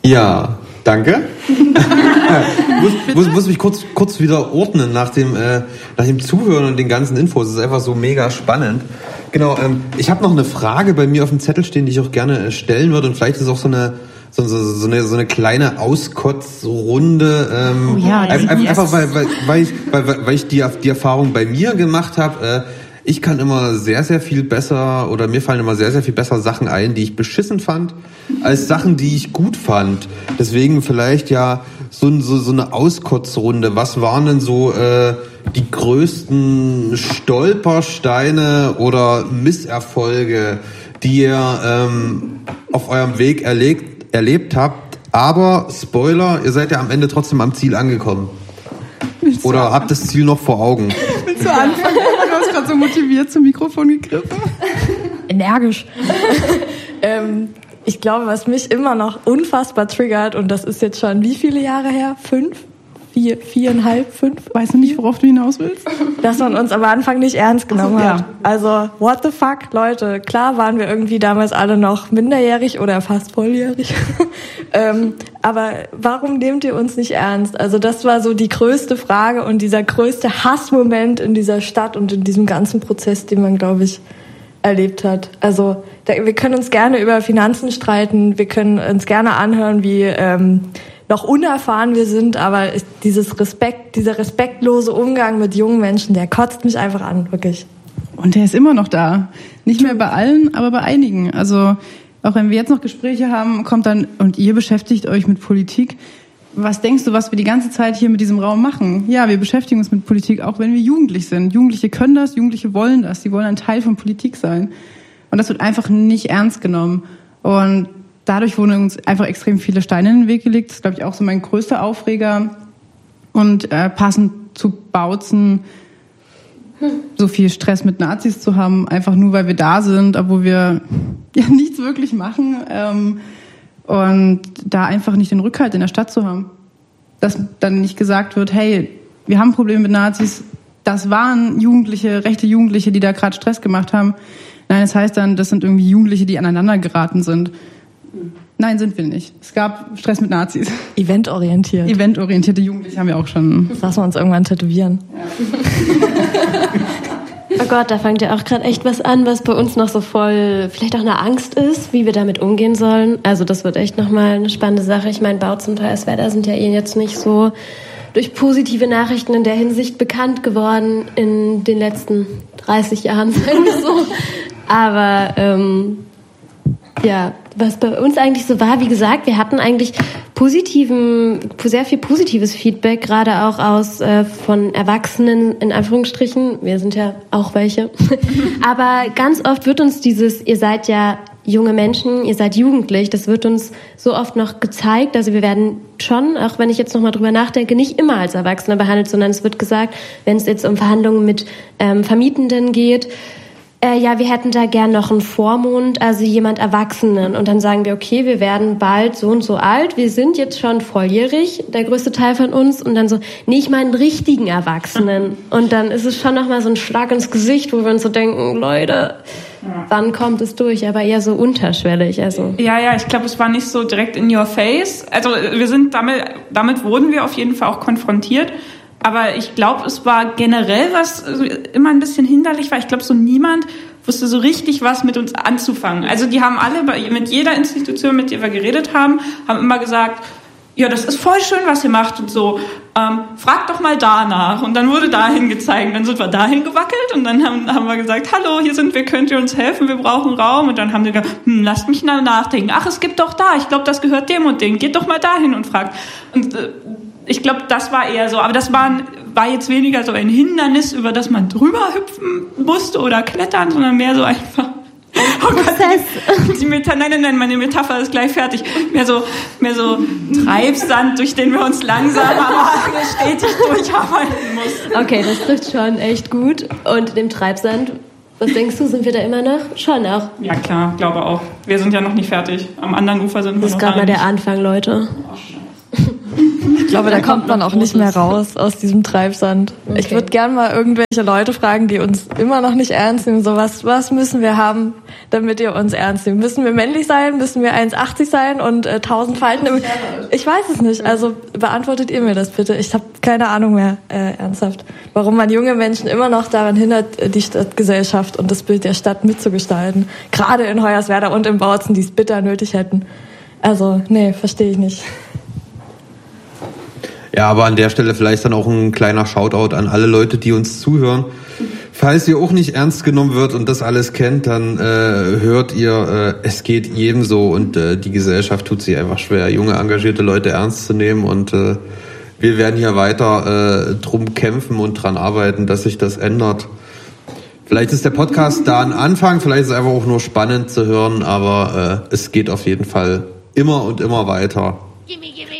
Ja, danke. muss mich kurz wieder ordnen nach dem Zuhören und den ganzen Infos. Das ist einfach so mega spannend. Genau, ich habe noch eine Frage bei mir auf dem Zettel stehen, die ich auch gerne stellen würde. Und vielleicht ist auch so eine kleine Auskotzrunde. Einfach weil ich die Erfahrung bei mir gemacht habe. Ich kann immer sehr, sehr viel besser, oder mir fallen immer sehr, sehr viel besser Sachen ein, die ich beschissen fand, als Sachen, die ich gut fand. Deswegen vielleicht ja so eine Auskotzrunde. Was waren denn so die größten Stolpersteine oder Misserfolge, die ihr auf eurem Weg erlebt habt? Aber, Spoiler, ihr seid ja am Ende trotzdem am Ziel angekommen. Oder habt das Ziel noch vor Augen? Willst du anfangen? Du hast gerade so motiviert zum Mikrofon gegriffen. Energisch. Ich glaube, was mich immer noch unfassbar triggert, und das ist jetzt schon wie viele Jahre her? 5? 4,5? Weißt du nicht, worauf du hinaus willst? Dass man uns am Anfang nicht ernst genommen hat. Ja. Also, what the fuck, Leute. Klar waren wir irgendwie damals alle noch minderjährig oder fast volljährig. Aber warum nehmt ihr uns nicht ernst? Also das war so die größte Frage und dieser größte Hassmoment in dieser Stadt und in diesem ganzen Prozess, den man, glaube ich, erlebt hat. Also wir können uns gerne über Finanzen streiten, wir können uns gerne anhören, wie noch unerfahren wir sind, aber dieser respektlose Umgang mit jungen Menschen, der kotzt mich einfach an, wirklich. Und der ist immer noch da. Nicht mehr bei allen, aber bei einigen. Also auch wenn wir jetzt noch Gespräche haben, kommt dann, und ihr beschäftigt euch mit Politik. Was denkst du, was wir die ganze Zeit hier mit diesem Raum machen? Ja, wir beschäftigen uns mit Politik, auch wenn wir jugendlich sind. Jugendliche können das, Jugendliche wollen das. Sie wollen ein Teil von Politik sein. Und das wird einfach nicht ernst genommen. Und dadurch wurden uns einfach extrem viele Steine in den Weg gelegt. Das ist, glaube ich, auch so mein größter Aufreger. Und passend zu Bautzen, so viel Stress mit Nazis zu haben, einfach nur, weil wir da sind, obwohl wir ja nichts wirklich machen. Und da einfach nicht den Rückhalt in der Stadt zu haben. Dass dann nicht gesagt wird, hey, wir haben Probleme mit Nazis, das waren Jugendliche, rechte Jugendliche, die da gerade Stress gemacht haben. Nein, das heißt dann, das sind irgendwie Jugendliche, die aneinander geraten sind. Nein, sind wir nicht. Es gab Stress mit Nazis. Eventorientierte Jugendliche haben wir auch schon. Das lassen wir uns irgendwann tätowieren. Ja. Oh Gott, da fängt ja auch gerade echt was an, was bei uns noch so voll vielleicht auch eine Angst ist, wie wir damit umgehen sollen. Also das wird echt nochmal eine spannende Sache. Ich meine, Bautzen und Hoyerswerda sind ja jetzt nicht so durch positive Nachrichten in der Hinsicht bekannt geworden in den letzten 30 Jahren, sagen wir so. Aber ja, was bei uns eigentlich so war, wie gesagt, wir hatten eigentlich sehr viel positives Feedback, gerade auch von Erwachsenen, in Anführungsstrichen. Wir sind ja auch welche. Aber ganz oft wird uns ihr seid ja junge Menschen, ihr seid jugendlich, das wird uns so oft noch gezeigt. Also wir werden schon, auch wenn ich jetzt nochmal drüber nachdenke, nicht immer als Erwachsene behandelt, sondern es wird gesagt, wenn es jetzt um Verhandlungen mit Vermietenden geht, ja, wir hätten da gern noch einen Vormund, also jemand Erwachsenen. Und dann sagen wir, okay, wir werden bald so und so alt, wir sind jetzt schon volljährig, der größte Teil von uns. Und dann so, nee, ich meine einen richtigen Erwachsenen. Und dann ist es schon nochmal so ein Schlag ins Gesicht, wo wir uns so denken, Leute, wann kommt es durch? Aber eher so unterschwellig. Also. Ja, ich glaube, es war nicht so direkt in your face. Also wir sind damit wurden wir auf jeden Fall auch konfrontiert. Aber ich glaube, es war generell, was immer ein bisschen hinderlich war. Ich glaube, so niemand wusste so richtig, was mit uns anzufangen. Also die haben alle, mit jeder Institution, mit der wir geredet haben immer gesagt, ja, das ist voll schön, was ihr macht und so. Fragt doch mal danach. Und dann wurde dahin gezeigt. Dann sind wir dahin gewackelt und dann haben wir gesagt, hallo, hier sind wir, könnt ihr uns helfen? Wir brauchen Raum. Und dann haben die gesagt, lasst mich mal nachdenken. Ach, es gibt doch da. Ich glaube, das gehört dem und dem. Geht doch mal dahin und fragt. Und ich glaube, das war eher so, aber das war jetzt weniger so ein Hindernis, über das man drüber hüpfen musste oder klettern, sondern mehr so einfach. Oh Gott, nein, meine Metapher ist gleich fertig. Mehr so Treibsand, durch den wir uns langsam, aber stetig durcharbeiten mussten. Okay, das trifft schon echt gut. Und dem Treibsand, was denkst du, sind wir da immer noch? Schon auch. Ja klar, glaube auch. Wir sind ja noch nicht fertig. Am anderen Ufer sind wir noch. Das ist gerade mal der Anfang, Leute. Oh, Ich glaube, da kommt man auch nicht mehr raus aus diesem Treibsand. Okay. Ich würde gern mal irgendwelche Leute fragen, die uns immer noch nicht ernst nehmen. So, was müssen wir haben, damit ihr uns ernst nehmt? Müssen wir männlich sein? Müssen wir 1,80 sein und 1000 Falten? Ich weiß es nicht. Also beantwortet ihr mir das bitte. Ich habe keine Ahnung mehr, ernsthaft. Warum man junge Menschen immer noch daran hindert, die Stadtgesellschaft und das Bild der Stadt mitzugestalten. Gerade in Hoyerswerda und in Bautzen, die es bitter nötig hätten. Also, nee, verstehe ich nicht. Ja, aber an der Stelle vielleicht dann auch ein kleiner Shoutout an alle Leute, die uns zuhören. Falls ihr auch nicht ernst genommen wird und das alles kennt, dann hört ihr, es geht jedem so und die Gesellschaft tut sich einfach schwer, junge, engagierte Leute ernst zu nehmen und wir werden hier weiter drum kämpfen und dran arbeiten, dass sich das ändert. Vielleicht ist der Podcast da ein Anfang, vielleicht ist es einfach auch nur spannend zu hören, aber es geht auf jeden Fall immer und immer weiter. Gimme, gimme.